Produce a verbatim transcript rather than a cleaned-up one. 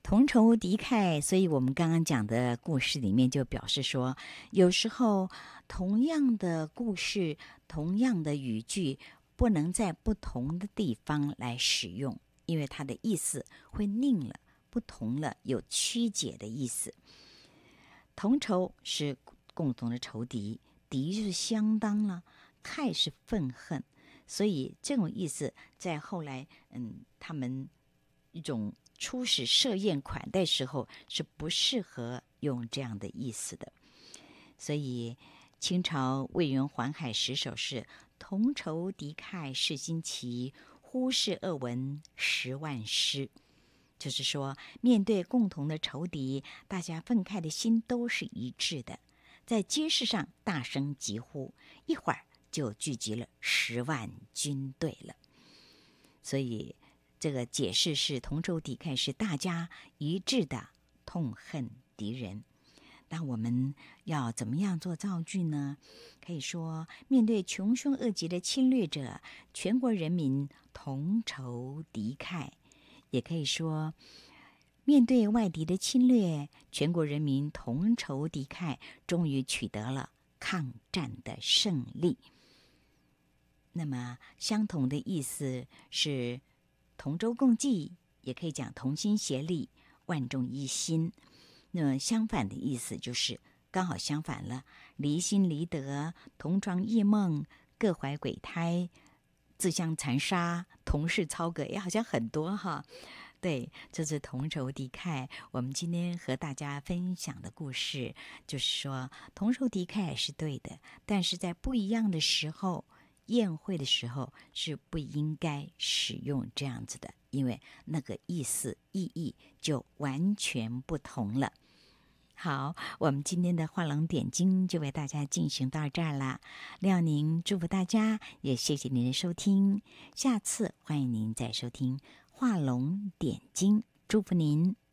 同仇敌忾，所以我们刚刚讲的故事里面就表示说，有时候同样的故事、同样的语句，不能在不同的地方来使用，因为它的意思会拧了、不同了，有曲解的意思。同仇是共同的仇敌，敌就是相当了，忾是愤恨，所以这种意思在后来，嗯，他们一种出使设宴款待时候是不适合用这样的意思的。所以清朝魏源环海十首是同仇敌忾是旌旗，忽视恶闻十万师。就是说，面对共同的仇敌，大家愤慨的心都是一致的，在街市上大声疾呼，一会儿就聚集了十万军队了。所以这个解释是同仇敌忾是大家一致的痛恨敌人。那我们要怎么样做造句呢？可以说，面对穷凶恶极的侵略者，全国人民同仇敌忾。也可以说，面对外敌的侵略，全国人民同仇敌忾，终于取得了抗战的胜利。那么相同的意思是同舟共济，也可以讲同心协力、万众一心。那么相反的意思就是刚好相反了，离心离德、同床异梦、各怀鬼胎、自相残杀、同室操戈，也好像很多哈。对，这是同仇敌忾。我们今天和大家分享的故事，就是说同仇敌忾是对的，但是在不一样的时候，宴会的时候是不应该使用这样子的，因为那个意思意义就完全不同了。好，我们今天的画龙点睛就为大家进行到这儿了。廖宁祝福大家，也谢谢您的收听。下次欢迎您再收听画龙点睛，祝福您。